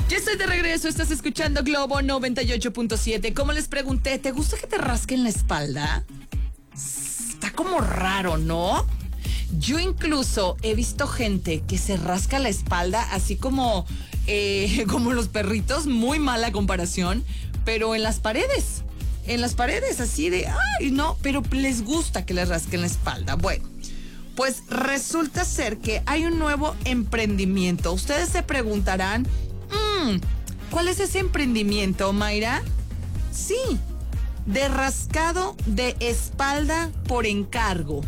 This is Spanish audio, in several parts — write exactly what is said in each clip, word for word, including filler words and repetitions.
Ya estoy de regreso, estás escuchando Globo noventa y ocho punto siete. Como les pregunté, ¿te gusta que te rasquen la espalda? Está como raro, ¿no? Yo incluso he visto gente que se rasca la espalda así como, eh, como los perritos, muy mala comparación, pero en las paredes, en las paredes así de, ay, no, pero les gusta que les rasquen la espalda. Bueno, pues resulta ser que hay un nuevo emprendimiento. Ustedes se preguntarán, mmm, ¿cuál es ese emprendimiento, Mayra? Sí, de rascado de espalda por encargo.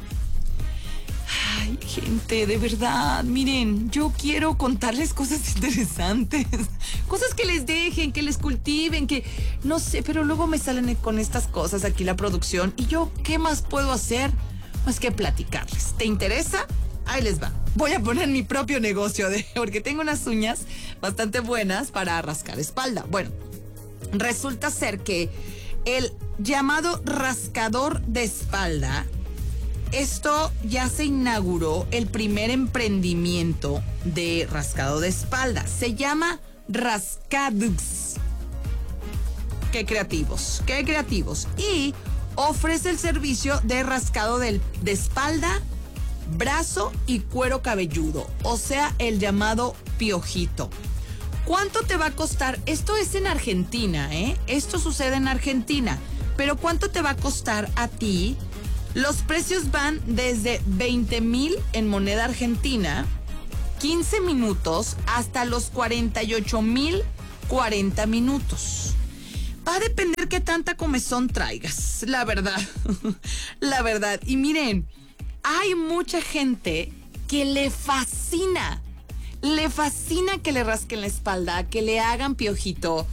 Ay, gente, de verdad, miren, yo quiero contarles cosas interesantes, cosas que les dejen, que les cultiven, que no sé, pero luego me salen con estas cosas aquí la producción y yo, ¿qué más puedo hacer? Más que platicarles. ¿Te interesa? Ahí les va. Voy a poner mi propio negocio, de, porque tengo unas uñas bastante buenas para rascar espalda. Bueno, resulta ser que el llamado rascador de espalda, esto ya se inauguró el primer emprendimiento de rascado de espalda. Se llama Rascadux. Qué creativos, qué creativos. Y ofrece el servicio de rascado de, de espalda, brazo y cuero cabelludo, o sea, el llamado piojito. ¿Cuánto te va a costar? Esto es en Argentina, ¿eh? Esto sucede en Argentina. Pero ¿cuánto te va a costar a ti? Los precios van desde veinte mil en moneda argentina, quince minutos, hasta los cuarenta y ocho mil cuarenta minutos. Va a depender qué tanta comezón traigas, la verdad, la verdad. Y miren, hay mucha gente que le fascina, le fascina que le rasquen la espalda, que le hagan piojito.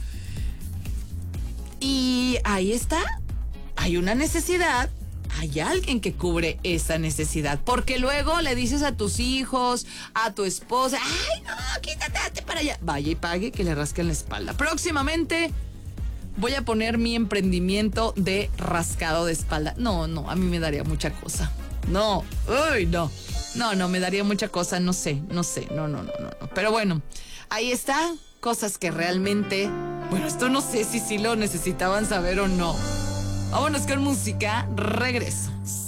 Y ahí está, hay una necesidad. Hay alguien que cubre esa necesidad, porque luego le dices a tus hijos, a tu esposa, ay no, quítate, hazte para allá. Vaya y pague que le rasquen la espalda. Próximamente voy a poner mi emprendimiento de rascado de espalda. No, no, a mí me daría mucha cosa. No, uy, no, no, no, me daría mucha cosa, no sé, no sé, no, no, no, no, no. Pero bueno, ahí está, cosas que realmente, bueno, esto no sé si sí lo necesitaban saber o no. Vámonos con música, regreso.